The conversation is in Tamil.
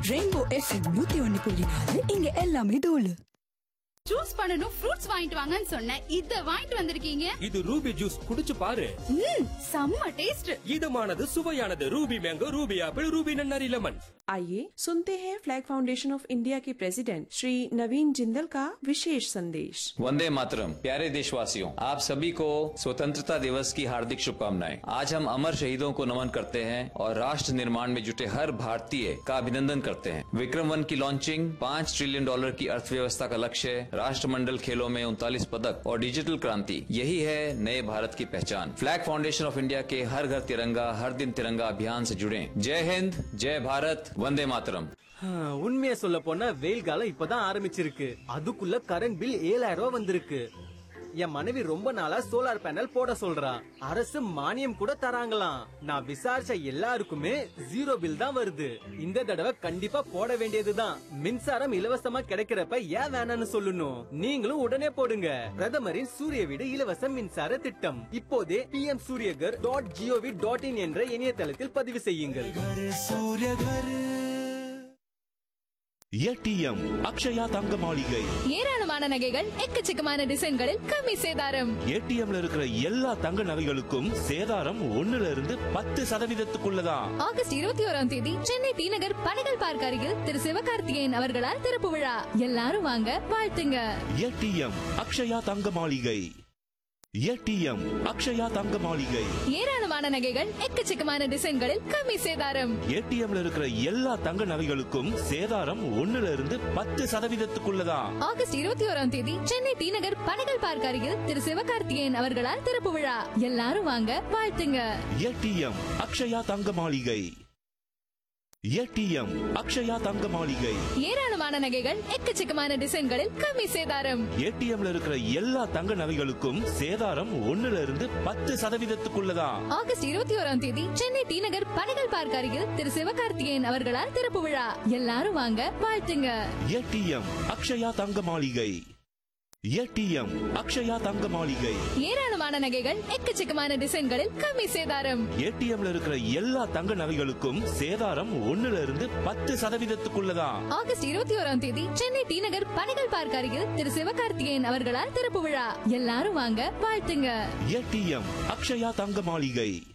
ரெயின்போ FM 101.4 இங்க எல்லாமே தோலு. ஜூஸ் பண்ணனும் ஃப்ரூட்ஸ் வாங்கிட்டு வாங்கன்னு சொன்னேன். இத வாங்கிட்டு வந்திருக்கீங்க. இது ரூபி ஜூஸ், குடிச்சு பாரு. செம்ம taste. இதமானது, சுவையானது. Ruby mango, Ruby apple, ரூபी नन्नरी lemon. आइए सुनते हैं फ्लैग फाउंडेशन ऑफ इंडिया के प्रेसिडेंट श्री नवीन जिंदल का विशेष संदेश। वंदे मातरम। प्यारे देशवासियों, आप सभी को स्वतंत्रता दिवस की हार्दिक शुभकामनाएं। आज हम अमर शहीदों को नमन करते हैं और राष्ट्र निर्माण में जुटे हर भारतीय का अभिनंदन करते हैं। विक्रम 1 की लॉन्चिंग, $5 ट्रिलियन की अर्थव्यवस्था का लक्ष्य, राष्ट्रमंडल खेलों में 39 पदक और डिजिटल क्रांति, यही है नए भारत की पहचान। फ्लैग फाउंडेशन ऑफ इंडिया के हर घर तिरंगा, हर दिन तिरंगा अभियान से जुड़े। जय हिंद, जय भारत, वंदे मातरम। உண்மையை சொல்ல போனா வெயில் காலம் இப்பதான் ஆரம்பிச்சிருக்கு. அதுக்குள்ள கரண்ட் பில் 7000 வந்திருக்கு. என் மனைவி ரொம்ப நாளா சோலார் பேனல் போட சொல்றா. அரசு மானியம் கூட தராங்களாம். நான் விசாரிச்ச எல்லாருக்குமே 0 பில் தான் வருது. இந்த தடவை கண்டிப்பா போட வேண்டியதுதான். மின்சாரம் இலவசமா கிடைக்கிறப்ப ஏன் வேணாம்னு சொல்லணும்? நீங்களும் உடனே போடுங்க. பிரதமரின் சூரிய வீடு இலவச மின்சார திட்டம். இப்போதே pmsuryagar.gov.in என்ற இணையதளத்தில் பதிவு செய்யுங்கள். ATM அக்ஷயா தங்க மாளிகை. ஏராளமான நகைகள், எக்கச்சக்கமான டிசைன்களில் கம்மி சேதாரம். ATMல இருக்கிற எல்லா தங்க நகைகளுக்கும் சேதாரம் 1ல இருந்து 10% ஆகஸ்ட் 21ஆம் தேதி சென்னை டி நகர் பனகல் பார்க் அருகில் திரு சிவகார்த்திகேயன் அவர்களால் திறப்பு விழா. எல்லாரும் வாங்க, வாழ்த்துங்க. ATM அக்ஷயா தங்க மாளிகை. ATM அக்ஷயா தங்க மாளிகை. ஏராளமான நகைகள், எக்கச்சக்கமான டிசைன்களில் கம்மி சேதாரம். ATMல இருக்கிற எல்லா தங்க நகைகளுக்கும் சேதாரம் 1ல இருந்து 10% ஆகஸ்ட் 21ஆம் தேதி சென்னை டி நகர் பனகல் பார்க் அருகில் திரு சிவகார்த்திகேயன் அவர்களால் திறப்பு விழா. எல்லாரும் வாங்க, வாழ்த்துங்க. ATM அக்ஷயா தங்க மாளிகை. ATM அக்ஷயா தங்க மாளிகை. ஏராளமான நகைகள், எக்கச்சக்கமான டிசைன்களில் கம்மி சேதாரம். ATMல இருக்கிற எல்லா தங்க நகைகளுக்கும் சேதாரம் 1ல இருந்து 10% ஆகஸ்ட் 21ஆம் தேதி சென்னை டி நகர் பனகல் பார்க் அருகில் திரு சிவகார்த்திகேயன் அவர்களால் திறப்பு விழா. எல்லாரும் வாங்க, வாழ்த்துங்க. ATM அக்ஷயா தங்க மாளிகை. ATM அக்ஷயா தங்க மாளிகை. ஏராளமான நகைகள், எக்கச்சக்கமான டிசைன்களில் கம்மி சேதாரம். ATMல இருக்கிற எல்லா தங்க நகைகளுக்கும் சேதாரம் 1ல இருந்து 10% ஆகஸ்ட் 21ஆம் தேதி சென்னை டி நகர் பனகல் பார்க் அருகில் திரு சிவகார்த்திகேயன் அவர்களால் திறப்பு விழா. எல்லாரும் வாங்க, வாழ்த்துங்க. ATM அக்ஷயா தங்க மாளிகை.